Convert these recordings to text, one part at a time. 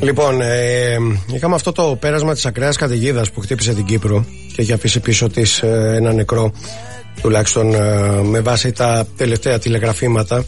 Λοιπόν, είχαμε αυτό το πέρασμα της ακραίας καταιγίδας που χτύπησε την Κύπρο και έχει αφήσει πίσω της ένα νεκρό, τουλάχιστον με βάση τα τελευταία τηλεγραφήματα.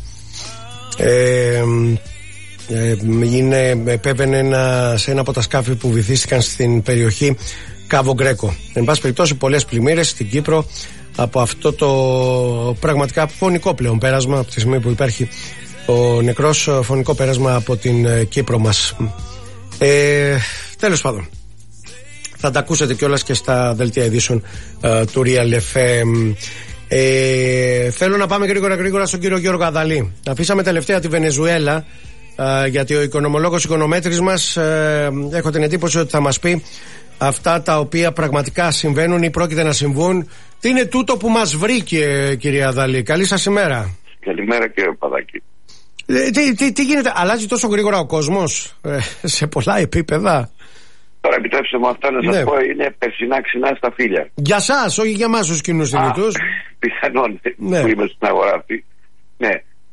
Επέβαινε σε ένα από τα σκάφη που βυθίστηκαν στην περιοχή Κάβο Γκρέκο. Εν πάση περιπτώσει, πολλές πλημμύρες στην Κύπρο από αυτό το πραγματικά φωνικό πλέον πέρασμα, από τη στιγμή που υπάρχει ο νεκρός, φωνικό πέρασμα από την Κύπρο μας. Τέλος πάντων, θα τα ακούσετε κιόλας και στα δελτία ειδήσεων του Real FM. Θέλω να πάμε γρήγορα στον κύριο Γιώργο Αδαλή. Αφήσαμε τελευταία τη Βενεζουέλα, γιατί ο οικονομολόγος Οικονομέτρης μας, έχω την εντύπωση ότι θα μας πει αυτά τα οποία πραγματικά συμβαίνουν ή πρόκειται να συμβούν. Τι είναι τούτο που μας βρήκε, κυρία Αδαλή? Καλή σας ημέρα. Καλημέρα, κύριε Παδάκη. Τι γίνεται, αλλάζει τόσο γρήγορα ο κόσμος σε πολλά επίπεδα? Τώρα επιτρέψτε μου αυτά να σας πω, είναι περσινά ξινά στα φύλλα. Για σας, όχι για εμάς τους κοινούς θνητούς. Πιθανόν που είμαι στην αγορά αυτή. Ναι,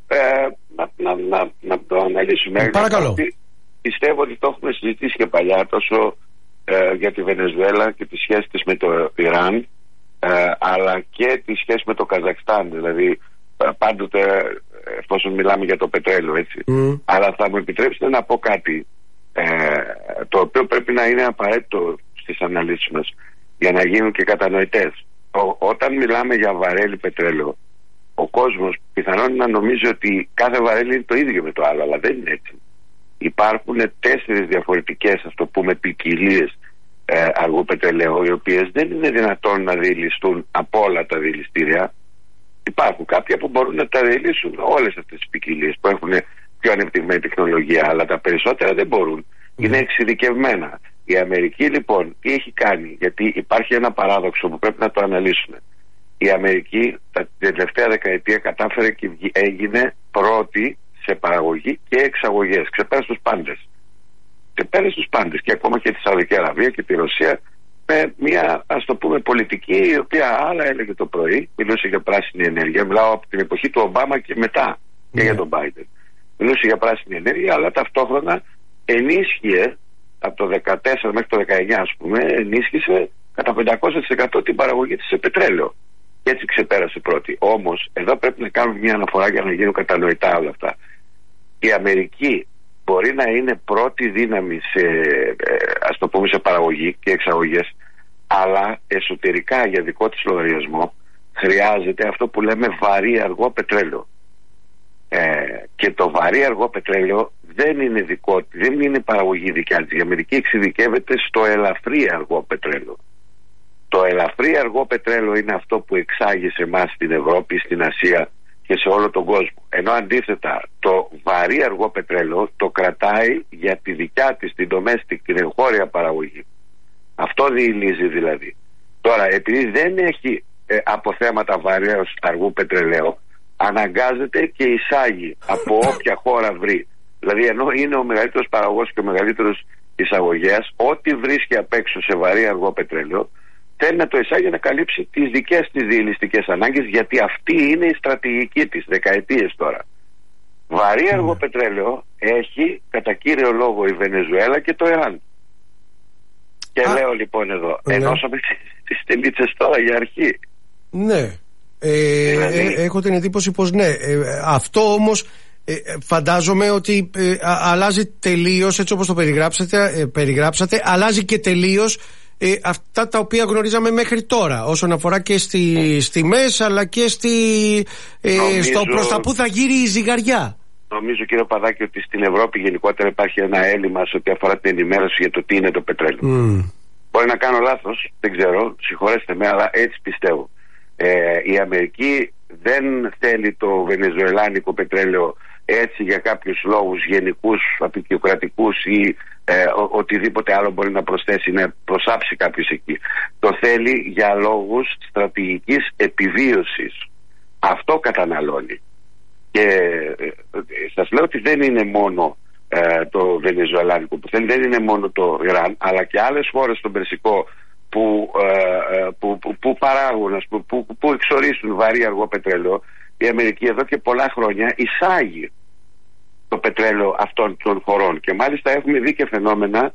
να το αναλύσουμε. Παρακαλώ. Πιστεύω ότι το έχουμε συζητήσει και παλιά, τόσο για τη Βενεζουέλα και τη σχέση της με το Ιράν, αλλά και τη σχέση με το Καζακστάν. Δηλαδή πάντοτε, εφόσον μιλάμε για το πετρέλαιο, έτσι. Αλλά θα μου επιτρέψετε να πω κάτι το οποίο πρέπει να είναι απαραίτητο στις αναλύσεις μας για να γίνουν και κατανοητές. Όταν μιλάμε για βαρέλι πετρέλαιο, ο κόσμος πιθανόν να νομίζει ότι κάθε βαρέλι είναι το ίδιο με το άλλο, αλλά δεν είναι έτσι. Υπάρχουν 4 διαφορετικές, ας το πούμε, ποικιλίες αργού πετρελαίου, οι οποίες δεν είναι δυνατόν να διελιστούν από όλα τα διελιστήρια. Υπάρχουν κάποια που μπορούν να τα διελύσουν όλες αυτές τις ποικιλίες που έχουν πιο ανεπτυγμένη τεχνολογία, αλλά τα περισσότερα δεν μπορούν. Είναι εξειδικευμένα. Η Αμερική λοιπόν τι έχει κάνει? Γιατί υπάρχει ένα παράδοξο που πρέπει να το αναλύσουμε. Η Αμερική τα τελευταία δεκαετία κατάφερε και έγινε πρώτη σε παραγωγή και εξαγωγές. Ξεπέρασε τους πάντες. Ξεπέρασε τους πάντες και ακόμα και τη Σαουδική Αραβία και τη Ρωσία, με μια, ας το πούμε, πολιτική η οποία άλλα έλεγε το πρωί, μιλούσε για πράσινη ενέργεια. Μιλάω από την εποχή του Ομπάμα και μετά και για τον Biden. Μιλούσε για πράσινη ενέργεια, αλλά ταυτόχρονα ενίσχυε από το 2014 μέχρι το 2019, ας πούμε, ενίσχυσε κατά 500% την παραγωγή της σε πετρέλαιο. Και έτσι ξεπέρασε πρώτη. Όμως, εδώ πρέπει να κάνουμε μια αναφορά για να γίνουν κατανοητά όλα αυτά. Η Αμερική μπορεί να είναι πρώτη δύναμη σε, ας το πούμε, σε παραγωγή και εξαγωγές, αλλά εσωτερικά για δικό της λογαριασμό χρειάζεται αυτό που λέμε βαρύ αργό πετρέλαιο. Και το βαρύ αργό πετρέλαιο δεν είναι δικό, δεν είναι παραγωγή δικιά της. Η Αμερική εξειδικεύεται στο ελαφρύ αργό πετρέλαιο. Το ελαφρύ αργό πετρέλαιο είναι αυτό που εξάγει σε εμάς στην Ευρώπη, στην Ασία και σε όλο τον κόσμο. Ενώ αντίθετα το βαρύ αργό πετρέλαιο το κρατάει για τη δικιά της, την domestic, την εγχώρια παραγωγή. Αυτό διηλύζει δηλαδή. Τώρα, επειδή δεν έχει αποθέματα βαρέως αργού πετρελαίου, αναγκάζεται και εισάγει από όποια χώρα βρει. Δηλαδή, ενώ είναι ο μεγαλύτερος παραγωγός και ο μεγαλύτερος εισαγωγέας, ό,τι βρίσκει απ' έξω σε βαρύ αργό πετρέλαιο, θέλει να το εισάγει να καλύψει τις δικές της διελιστικές ανάγκες, γιατί αυτή είναι η στρατηγική της δεκαετίες τώρα. Βαρύ αργό πετρέλαιο έχει κατά κύριο λόγο η Βενεζουέλα και το Ιράν. Και λέω λοιπόν εδώ, ενώσαμε τις τελίτσες τώρα για αρχή. Ναι. Έχω την εντύπωση πως ναι. Αυτό όμως φαντάζομαι ότι αλλάζει τελείως, έτσι όπως το περιγράψατε, αλλάζει και τελείως αυτά τα οποία γνωρίζαμε μέχρι τώρα, όσον αφορά και στις τιμές, αλλά και στο προς τα που θα γύρει η ζυγαριά. Νομίζω, κύριε Παδάκη, ότι στην Ευρώπη γενικότερα υπάρχει ένα έλλειμμα σε ό,τι αφορά την ενημέρωση για το τι είναι το πετρέλαιο. Μπορεί να κάνω λάθος, δεν ξέρω, συγχωρέστε με, αλλά έτσι πιστεύω. Η Αμερική δεν θέλει το βενεζουελάνικο πετρέλαιο έτσι για κάποιους λόγους γενικούς, απεικιοκρατικούς ή οτιδήποτε άλλο μπορεί να προσθέσει, να προσάψει κάποιος εκεί. Το θέλει για λόγους στρατηγικής επιβίωσης. Αυτό καταναλώνει. Και σας λέω ότι δεν είναι μόνο το βενεζουελάνικο που θέλει, δεν είναι μόνο το Ιράν, αλλά και άλλες χώρες στον Περσικό που παράγουν, που εξορίσουν βαρύ αργό πετρέλαιο. Η Αμερική εδώ και πολλά χρόνια εισάγει. το πετρέλαιο αυτών των χωρών. Και μάλιστα έχουμε δει και φαινόμενα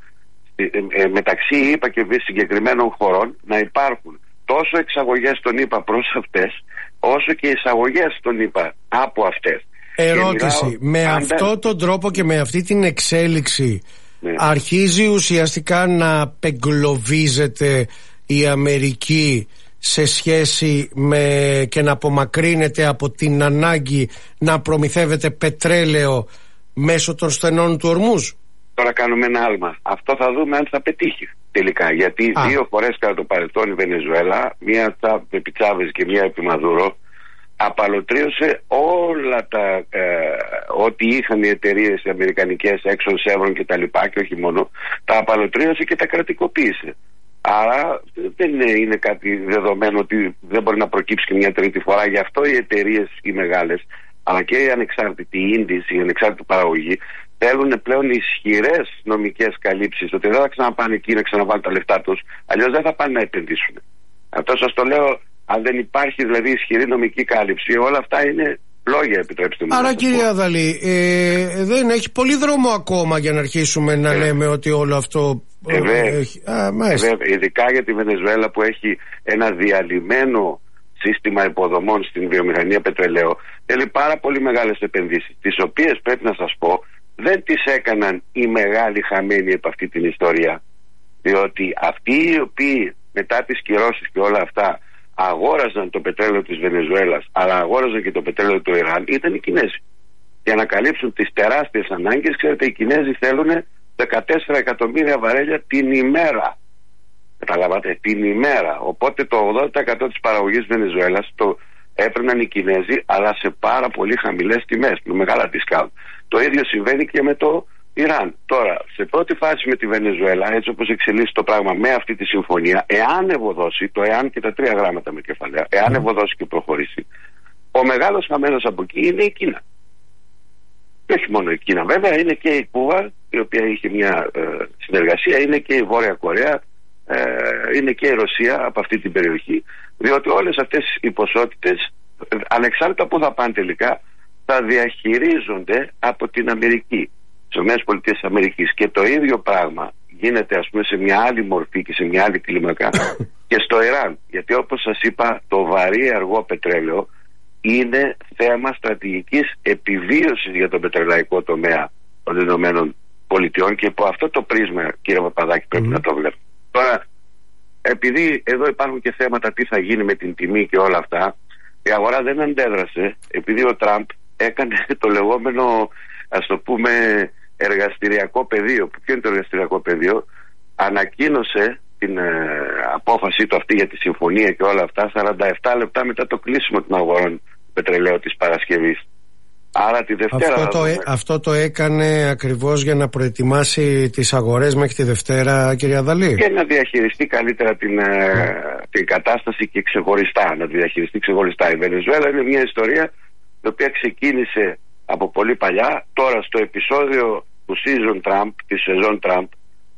μεταξύ ΗΠΑ και συγκεκριμένων χωρών να υπάρχουν τόσο εξαγωγές των ΗΠΑ προς αυτές, όσο και εισαγωγές των ΗΠΑ από αυτές. Ερώτηση, με αυτόν τον τρόπο και με αυτή την εξέλιξη, ναι, αρχίζει ουσιαστικά να απεγκλωβίζεται η Αμερική σε σχέση με και να απομακρύνεται από την ανάγκη να προμηθεύεται πετρέλαιο μέσω των στενών του Ορμούζ? Τώρα κάνουμε ένα άλμα. Αυτό θα δούμε αν θα πετύχει τελικά. Γιατί 2 φορές κατά το παρελθόν η Βενεζουέλα, μία επί Τσάβες και μία επί Μαδούρο, απαλωτρίωσε όλα τα ό,τι είχαν οι εταιρείες οι αμερικανικές, Exxon, Chevron και τα λοιπά, και όχι μόνο, τα απαλωτρίωσε και τα κρατικοποίησε. Άρα δεν είναι κάτι δεδομένο ότι δεν μπορεί να προκύψει και μια τρίτη φορά. Γι' αυτό οι εταιρείες οι μεγάλες, αλλά και οι ανεξάρτητοι, οι ίνδις, η ανεξάρτητη παραγωγή, θέλουν πλέον ισχυρές νομικές καλύψεις, ότι δεν θα ξαναπάνε εκεί να ξαναβάλουν τα λεφτά τους, αλλιώς δεν θα πάνε να επενδύσουν. Αυτό σας το λέω, αν δεν υπάρχει δηλαδή ισχυρή νομική κάλυψη, όλα αυτά είναι λόγια, επιτρέψτε μου. Άρα κύριε Αδαλή, δεν έχει πολύ δρόμο ακόμα για να αρχίσουμε να λέμε ότι όλο αυτό έχει... Ειδικά για τη Βενεζουέλα που έχει ένα διαλυμένο σύστημα υποδομών στην βιομηχανία πετρελαίου, θέλει πάρα πολύ μεγάλες επενδύσεις, τις οποίες πρέπει να σας πω δεν τις έκαναν οι μεγάλοι χαμένοι από αυτή την ιστορία, διότι αυτοί οι οποίοι μετά τις κυρώσεις και όλα αυτά αγόραζαν το πετρέλαιο της Βενεζουέλας, αλλά αγόραζαν και το πετρέλαιο του Ιράν, ήταν οι Κινέζοι. Για να καλύψουν τις τεράστιες ανάγκες, ξέρετε, οι Κινέζοι θέλουν 14 εκατομμύρια βαρέλια την ημέρα. Καταλάβατε, την ημέρα. Οπότε το 80% της παραγωγής Βενεζουέλας το έπαιρναν οι Κινέζοι, αλλά σε πάρα πολύ χαμηλές τιμές, με μεγάλα discount. Το ίδιο συμβαίνει και με το Ιράν. Τώρα, σε πρώτη φάση με τη Βενεζουέλα, έτσι όπως εξελίσσει το πράγμα με αυτή τη συμφωνία, εάν ευωδώσει, το εάν και τα 3 γράμματα με κεφαλαία, εάν ευωδώσει και προχωρήσει, ο μεγάλος χαμένος από εκεί είναι η Κίνα. Και όχι μόνο η Κίνα, βέβαια, είναι και η Κούβα, η οποία είχε μια συνεργασία, είναι και η Βόρεια Κορέα, είναι και η Ρωσία από αυτή την περιοχή, διότι όλες αυτές οι ποσότητες, ανεξάρτητα που θα πάνε τελικά, θα διαχειρίζονται από την Αμερική, τις ΗΠΑ, και το ίδιο πράγμα γίνεται, ας πούμε, σε μια άλλη μορφή και σε μια άλλη κλίμακα και στο Ιράν, γιατί όπως σας είπα, το βαρύ αργό πετρέλαιο είναι θέμα στρατηγικής επιβίωσης για τον πετρελαϊκό τομέα των ΗΠΑ, και από αυτό το πρίσμα, κύριε Παπαδάκη, πρέπει να το βλέπουμε. Τώρα, επειδή εδώ υπάρχουν και θέματα τι θα γίνει με την τιμή και όλα αυτά, η αγορά δεν αντέδρασε, επειδή ο Τραμπ έκανε το λεγόμενο, ας το πούμε, εργαστηριακό πεδίο. Ποιο είναι το εργαστηριακό πεδίο? Ανακοίνωσε την απόφασή του αυτή για τη συμφωνία και όλα αυτά 47 λεπτά μετά το κλείσιμο των αγορών πετρελαίου της Παρασκευής. Άρα τη Δευτέρα αυτό το έκανε ακριβώς για να προετοιμάσει τις αγορές μέχρι τη Δευτέρα, κύριε Αδαλή, και να διαχειριστεί καλύτερα την κατάσταση και ξεχωριστά. Να τη διαχειριστεί ξεχωριστά. Η Βενεζουέλα είναι μια ιστορία η οποία ξεκίνησε από πολύ παλιά. Τώρα στο επεισόδιο του season Trump, τη σεζόν Trump,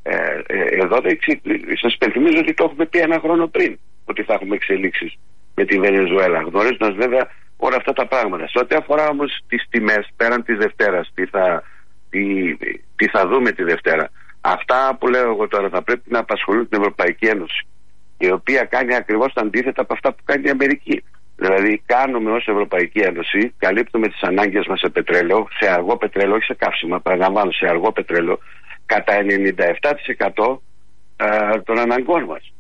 εδώ σας υπενθυμίζω ότι το έχουμε πει 1 χρόνο πριν, ότι θα έχουμε εξελίξεις με τη Βενεζουέλα, γνωρίζοντας βέβαια όλα αυτά τα πράγματα. Σε ό,τι αφορά όμως τις τιμές πέραν της Δευτέρας, τι θα δούμε τη Δευτέρα, αυτά που λέω εγώ τώρα θα πρέπει να απασχολούν την Ευρωπαϊκή Ένωση, η οποία κάνει ακριβώς τα αντίθετα από αυτά που κάνει η Αμερική. Δηλαδή κάνουμε ως Ευρωπαϊκή Ένωση, καλύπτουμε τις ανάγκες μας σε πετρέλαιο, σε αργό πετρέλαιο, όχι σε καύσιμα, παραλαμβάνω, σε αργό πετρέλαιο, κατά 97% των αναγκών μας.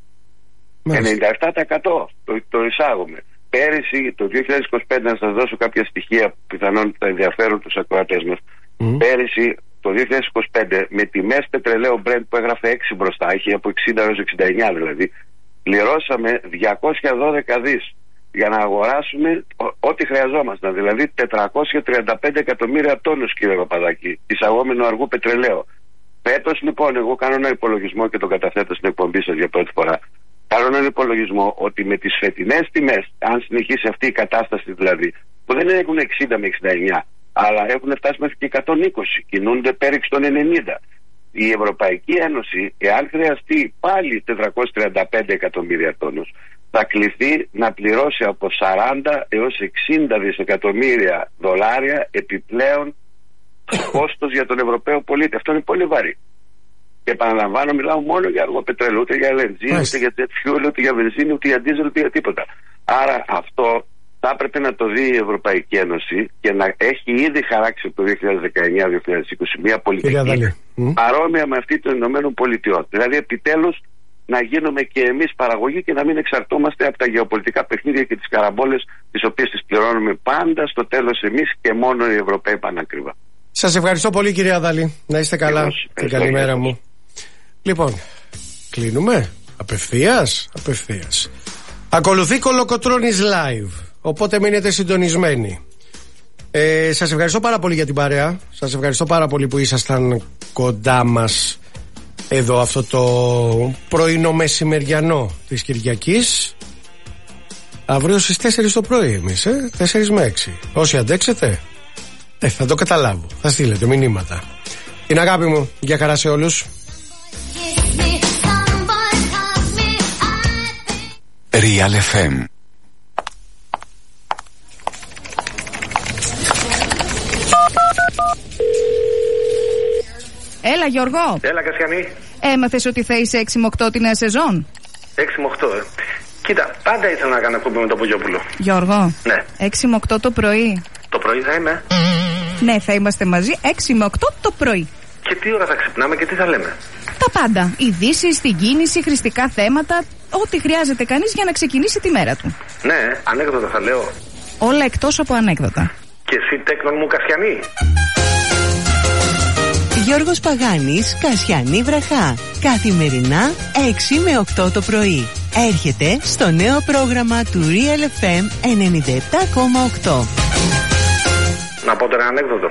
97% το εισάγουμε. Πέρυσι, το 2025, να σας δώσω κάποια στοιχεία που πιθανόν θα ενδιαφέρουν τους ακροατές μας. Πέρυσι, το 2025, με τιμές πετρελαίου Brent που έγραφε 6 μπροστά, είχε από 60 έως 69 δηλαδή, πληρώσαμε 212 δις για να αγοράσουμε ό,τι χρειαζόμασταν, δηλαδή 435 εκατομμύρια τόνους, κύριε Παπαδάκη, εισαγόμενο αργού πετρελαίου. Φέτος λοιπόν, εγώ κάνω ένα υπολογισμό και τον καταθέτω στην εκπομπή σας για πρώτη φορά. Κάνω έναν υπολογισμό ότι με τις φετινές τιμές, αν συνεχίσει αυτή η κατάσταση δηλαδή, που δεν έχουν 60 με 69, αλλά έχουν φτάσει μέχρι και 120, κινούνται πέριξ των 90. Η Ευρωπαϊκή Ένωση, εάν χρειαστεί πάλι 435 εκατομμύρια τόνους, θα κληθεί να πληρώσει από 40 έως 60 δισεκατομμύρια δολάρια επιπλέον κόστος για τον Ευρωπαίο πολίτη. Αυτό είναι πολύ βαρύ. Και επαναλαμβάνω, μιλάω μόνο για αργοπετρέλαιο, ούτε για LNG, ούτε για jet fuel, ούτε για βενζίνη, ούτε για diesel, ούτε για τίποτα. Άρα αυτό θα έπρεπε να το δει η Ευρωπαϊκή Ένωση και να έχει ήδη χαράξει από το 2019-2020 μια πολιτική παρόμοια με αυτή των Ηνωμένων Πολιτειών. Δηλαδή, επιτέλους να γίνουμε και εμείς παραγωγή και να μην εξαρτώμαστε από τα γεωπολιτικά παιχνίδια και τις καραμπόλες, τις οποίες τις πληρώνουμε πάντα στο τέλος εμείς και μόνο οι Ευρωπαίοι πανακριβά. Σας ευχαριστώ πολύ, κύριε Αδαλή. Να είστε καλά. Την καλημέρα μου. Λοιπόν, κλείνουμε. Απευθείας. Ακολουθεί Κολοκοτρώνης Live. Οπότε μείνετε συντονισμένοι. Σας ευχαριστώ πάρα πολύ για την παρέα. Σας ευχαριστώ πάρα πολύ που ήσασταν κοντά μας εδώ αυτό το πρωινό μεσημεριανό της Κυριακής. Αύριο στις 4 το πρωί εμείς, 4 με 6. Όσοι αντέξετε, θα το καταλάβω. Θα στείλετε μηνύματα. Την αγάπη μου, για χαρά σε όλους. Real FM. Έλα, Γιώργο. Έλα, Κασιανή. Έμαθες ότι θα είσαι 6 με 8 τη νέα σεζόν? 6 με 8, Κοίτα, πάντα ήθελα να κάνω εκπομπή με τον Πογιόπουλο. Γιώργο. Ναι. 6 με 8 το πρωί. Το πρωί θα είμαι. Ναι, θα είμαστε μαζί 6 με 8 το πρωί. Και τι ώρα θα ξυπνάμε και τι θα λέμε? Τα πάντα. Ειδήσεις, την κίνηση, χρηστικά θέματα. Ό,τι χρειάζεται κανείς για να ξεκινήσει τη μέρα του. Ναι, ανέκδοτα θα λέω. Όλα εκτός από ανέκδοτα. Και εσύ, τέκνον μου, Κασιανή. Γιώργος Παγάνης, Κασιανή Βραχά. Καθημερινά 6 με 8 το πρωί. Έρχεται στο νέο πρόγραμμα του Real FM 97,8. Να πω τώρα ανέκδοτο.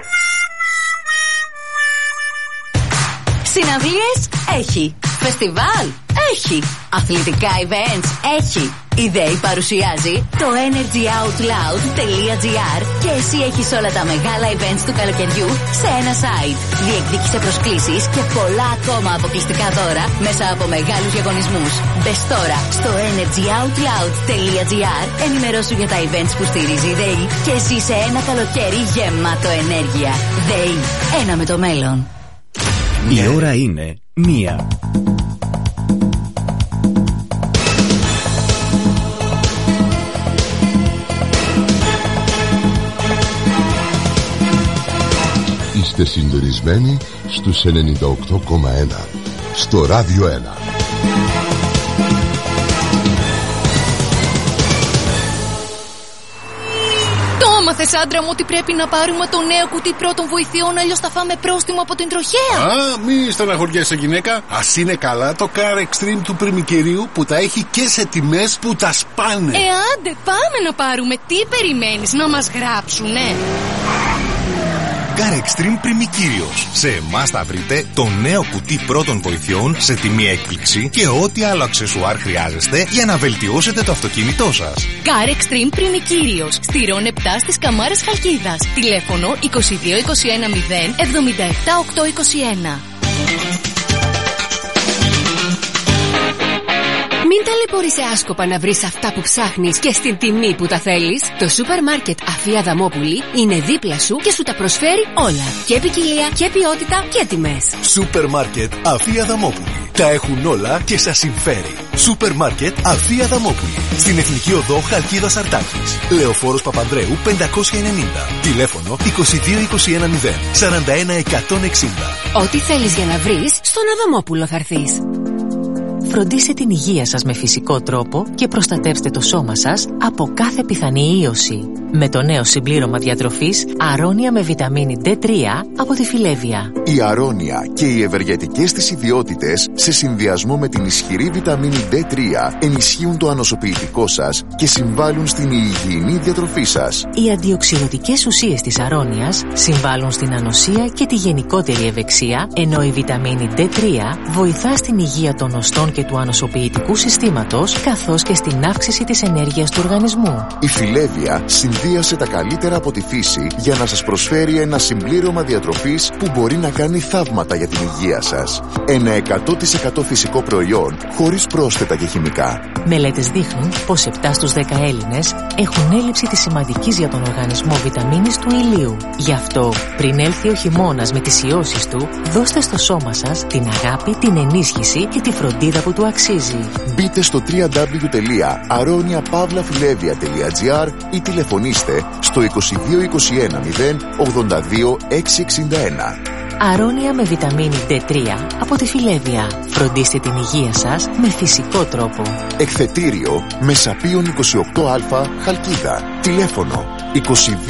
Συναυλίες έχει. Φεστιβάλ έχει. Αθλητικά events έχει. Η ΔΕΗ παρουσιάζει το energyoutloud.gr και εσύ έχεις όλα τα μεγάλα events του καλοκαιριού σε ένα site. Διεκδίκησε προσκλήσεις και πολλά ακόμα αποκλειστικά δώρα μέσα από μεγάλους διαγωνισμούς. Μπες τώρα στο energyoutloud.gr, ενημερώσου για τα events που στηρίζει η ΔΕΗ και ζήσε ένα καλοκαίρι γεμάτο ενέργεια. ΔΕΗ, ένα με το μέλλον. Η ώρα είναι 1. Είστε συντονισμένοι στους 98,1 στο Ράδιο 1. Μάθες, άντρα μου, ότι πρέπει να πάρουμε το νέο κουτί πρώτων βοηθειών, αλλιώς θα φάμε πρόστιμο από την τροχέα. Μη στεναχωριέσαι, γυναίκα. Ας είναι καλά το Car Extreme του Πριμικυρίου που τα έχει και σε τιμές που τα σπάνε. Άντε, πάμε να πάρουμε. Τι περιμένεις, να μας γράψουνε? Car Extreme Πριμικύριος. Σε εμάς θα βρείτε το νέο κουτί πρώτων βοηθειών σε τιμή έκπληξη και ό,τι άλλο αξεσουάρ χρειάζεστε για να βελτιώσετε το αυτοκίνητό σας. Car Extreme Πριμικύριος. Στη Ρον 7 στις Καμάρες Χαλκίδας. Τηλέφωνο 22 21 0 77 821. Μην ταλαιπωρείσαι άσκοπα να βρεις αυτά που ψάχνεις και στην τιμή που τα θέλεις. Το σούπερ μάρκετ Αφία Αδαμόπουλη είναι δίπλα σου και σου τα προσφέρει όλα. Και ποικιλία και ποιότητα και τιμές. Σούπερ μάρκετ Αφία Αδαμόπουλη. Τα έχουν όλα και σας συμφέρει. Σούπερ μάρκετ Αφία Αδαμόπουλη. Στην Εθνική Οδό Χαλκίδας Αρτάκης. Λεωφόρος Παπανδρέου 590. Τηλέφωνο 22 21 0 41 160. Ό,τι θέλεις για να βρεις, στον Αδαμόπουλο θα έρθεις. Φροντίστε την υγεία σας με φυσικό τρόπο και προστατεύστε το σώμα σας από κάθε πιθανή ίωση. Με το νέο συμπλήρωμα διατροφής Αρώνια με βιταμίνη D3 από τη Φιλέβια. Η Αρώνια και οι ευεργετικές της ιδιότητες σε συνδυασμό με την ισχυρή βιταμίνη D3 ενισχύουν το ανοσοποιητικό σας και συμβάλλουν στην υγιεινή διατροφή σας. Οι αντιοξυδοτικές ουσίες της Αρώνιας συμβάλλουν στην ανοσία και τη γενικότερη ευεξία, ενώ η βιταμίνη D3 βοηθά στην υγεία των οστών και του ανοσοποιητικού συστήματος, καθώς και στην αύξηση της ενέργειας του οργανισμού. Η Φιλέβια συνδυάζει συνδύασε τα καλύτερα από τη φύση για να σας προσφέρει ένα συμπλήρωμα διατροφής που μπορεί να κάνει θαύματα για την υγεία σας. Ένα 100% φυσικό προϊόν χωρίς πρόσθετα και χημικά. Μελέτες δείχνουν πως 7 στους 10 Έλληνες έχουν έλλειψη της σημαντικής για τον οργανισμό βιταμίνης του ηλίου. Γι' αυτό, πριν έλθει ο χειμώνας με τις ιώσεις του, δώστε στο σώμα σας την αγάπη, την ενίσχυση και τη φροντίδα που του αξίζει. Μπείτε στο www.aroniapavlafilevia.gr ή τηλεφωνήστε στο 2221 082 661. Αρώνια με βιταμίνη D3 από τη Φιλέβια. Φροντίστε την υγεία σας με φυσικό τρόπο. Εκθετήριο Μεσαπίων 28α Χαλκίδα. Τηλέφωνο 2221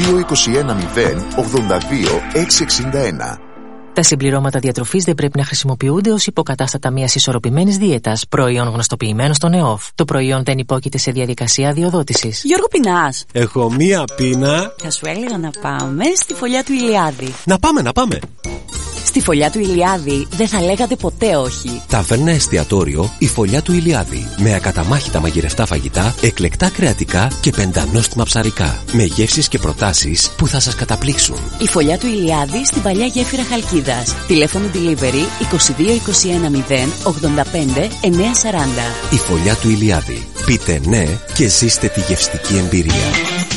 082 661. Τα συμπληρώματα διατροφής δεν πρέπει να χρησιμοποιούνται ως υποκατάστατα μιας ισορροπημένης δίαιτας, προϊόν γνωστοποιημένο στον ΕΟΦ. Το προϊόν δεν υπόκειται σε διαδικασία αδειοδότησης. Γιώργο, πεινάς? Έχω μία πείνα. Θα σου έλεγα να πάμε στη φωλιά του Ηλιάδη. Να πάμε. Στη φωλιά του Ηλιάδη δεν θα λέγατε ποτέ όχι. Ταβέρνα εστιατόριο η φωλιά του Ηλιάδη. Με ακαταμάχητα μαγειρευτά φαγητά, εκλεκτά κρεατικά και πεντανόστιμα ψαρικά. Με γεύσεις και προτάσεις που θα σας καταπλήξουν. Η φωλιά του Ηλιάδη στην παλιά γέφυρα Χαλκίδας. Τηλέφωνο delivery 2221 085 940. Η φωλιά του Ηλιάδη. Πείτε ναι και ζήστε τη γευστική εμπειρία.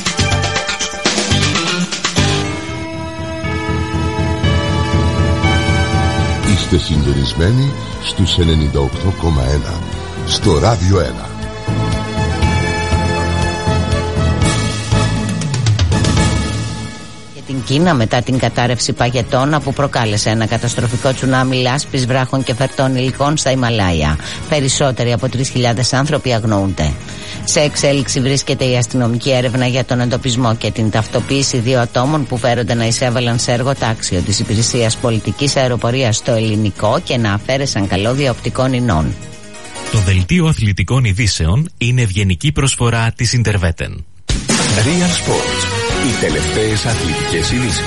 Είστε συντονισμένοι στους 98,1 στο Ράδιο 1. Στην Κίνα, μετά την κατάρρευση παγετώνα που προκάλεσε ένα καταστροφικό τσουνάμι λάσπης, βράχων και φερτών υλικών στα Ιμαλάια. Περισσότεροι από 3.000 άνθρωποι αγνοούνται. Σε εξέλιξη βρίσκεται η αστυνομική έρευνα για τον εντοπισμό και την ταυτοποίηση 2 ατόμων που φέρονται να εισέβαλαν σε εργοτάξιο της Υπηρεσίας Πολιτικής Αεροπορίας στο ελληνικό και να αφαίρεσαν καλώδια οπτικών ινών. Το δελτίο αθλητικών ειδήσεων είναι ευγενική προσφορά της Interveten. Real Sports. Οι τελευταίες αθλητικές ειδήσεις.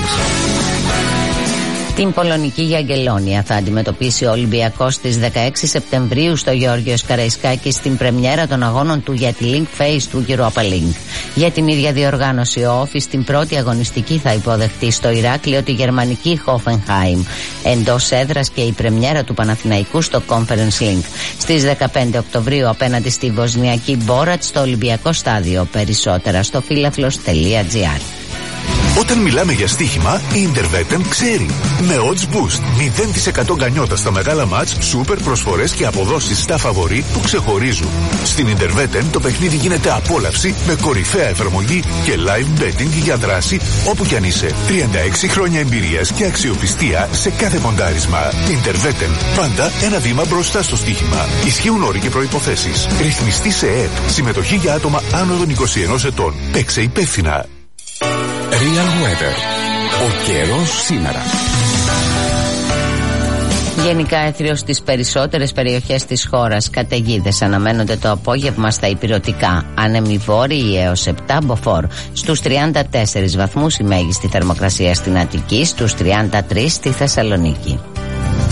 Την Πολωνική Γιαγγελόνια θα αντιμετωπίσει ο Ολυμπιακός στις 16 Σεπτεμβρίου στο Γεώργιος Καραϊσκάκης στην πρεμιέρα των αγώνων του για τη Link Phase του Europa League. Για την ίδια διοργάνωση, ο Όφης στην πρώτη αγωνιστική θα υποδεχτεί στο Ηράκλειο τη γερμανική Hoffenheim. Εντός έδρας και η πρεμιέρα του Παναθηναϊκού στο Conference League. Στις 15 Οκτωβρίου απέναντι στη βοσνιακή Μπόρατ στο Ολυμπιακό Στάδιο. Περισσότερα στο φίλαθλος.gr. Όταν μιλάμε για στοίχημα, η Interveten ξέρει. Με odds boost, 0% γκανιότα στα μεγάλα μάτς, σούπερ προσφορές και αποδόσεις στα φαβορί που ξεχωρίζουν. Στην Interveten το παιχνίδι γίνεται απόλαυση με κορυφαία εφαρμογή και live betting για δράση όπου κι αν είσαι. 36 χρόνια εμπειρίας και αξιοπιστία σε κάθε ποντάρισμα. Interveten, πάντα ένα βήμα μπροστά στο στοίχημα. Ισχύουν όροι και προϋποθέσεις. Ρυθμιστή σε ΕΕΠ. Συμμετοχή για άτομα άνω των 21 ετών. Παίξε υπεύθυνα. Real Weather. Ο καιρός σήμερα. Γενικά έθριος στις περισσότερες περιοχές της χώρας. Καταιγίδες αναμένονται το απόγευμα στα ηπειρωτικά. Άνεμοι βόρειοι έως 7 μποφόρ. Στους 34 βαθμούς η μέγιστη θερμοκρασία στην Αττική, στους 33 στη Θεσσαλονίκη.